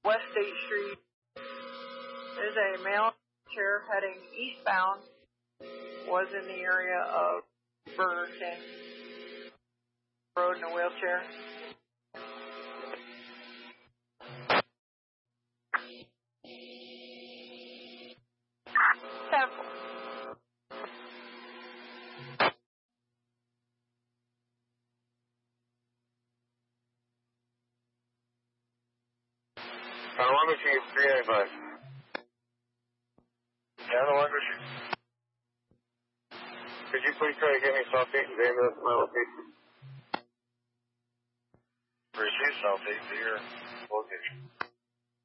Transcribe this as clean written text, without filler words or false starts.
West State Street. There's a male chair heading eastbound. Was in the area of Burger King. Rode in a wheelchair. Temple. How long was she 395? How long was she? Could you please try to get me Southeast ambulance to my location? Receive Southeast to your location.